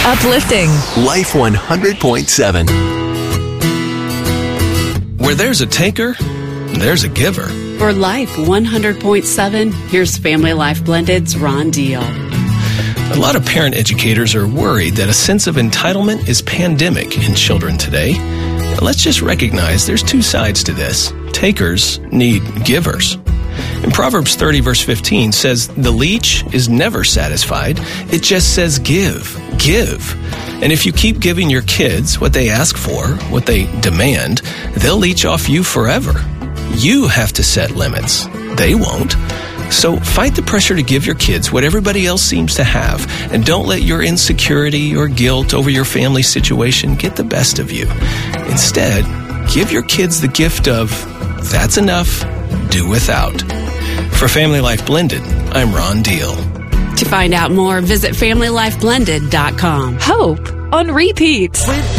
Uplifting. Life 100.7. Where there's a taker, there's a giver. For Life 100.7, here's Family Life Blended's Ron Deal. A lot of parent educators are worried that a sense of entitlement is pandemic in children today. Let's just recognize there's two sides to this. Takers need givers. In Proverbs 30, verse 15 says, the leech is never satisfied. It just says give, give. And if you keep giving your kids what they ask for, what they demand, they'll leech off you forever. You have to set limits. They won't. So fight the pressure to give your kids what everybody else seems to have, and don't let your insecurity or guilt over your family situation get the best of you. Instead, give your kids the gift of, that's enough, do without. For Family Life Blended, I'm Ron Deal. To find out more, visit FamilyLifeBlended.com. Hope on repeat.